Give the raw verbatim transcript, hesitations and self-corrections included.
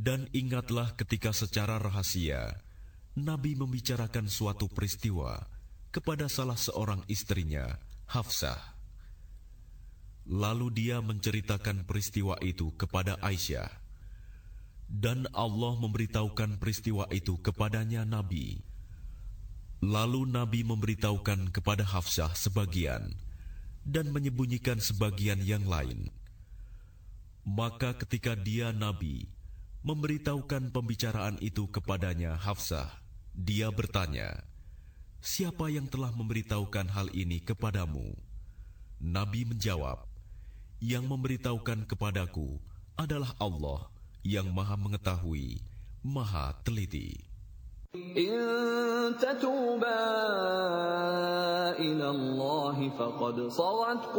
Dan ingatlah ketika secara rahasia Nabi membicarakan suatu peristiwa kepada salah seorang istrinya, Hafsah. Lalu dia menceritakan peristiwa itu kepada Aisyah. Dan Allah memberitahukan peristiwa itu kepadanya Nabi. Lalu Nabi memberitahukan kepada Hafsah sebagian dan menyembunyikan sebagian yang lain. Maka ketika dia Nabi memberitahukan pembicaraan itu kepadanya Hafsah, dia bertanya, "Siapa yang telah memberitahukan hal ini kepadamu?" Nabi menjawab, "Yang memberitahukan kepadaku adalah Allah yang Maha Mengetahui, Maha Teliti." إن تتوبا إلى الله فقد صغت